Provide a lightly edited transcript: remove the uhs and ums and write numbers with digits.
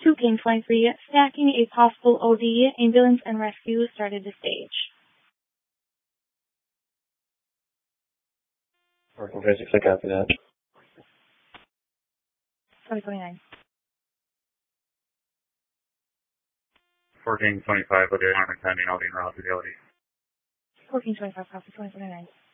2 King Flight 3, stacking a possible OD, ambulance and rescue started to stage. Working 36, I copy that. 2029. 1425, with the alarm attending, I'll be in route to the LD. 1425, copy 2029.